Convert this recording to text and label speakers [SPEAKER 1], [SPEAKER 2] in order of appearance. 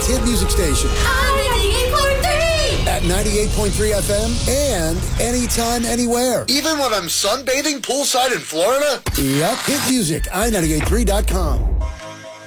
[SPEAKER 1] hit music station. At 98.3 FM and anytime, anywhere.
[SPEAKER 2] Even when I'm sunbathing poolside in Florida?
[SPEAKER 1] Yep, hit music, i983.com.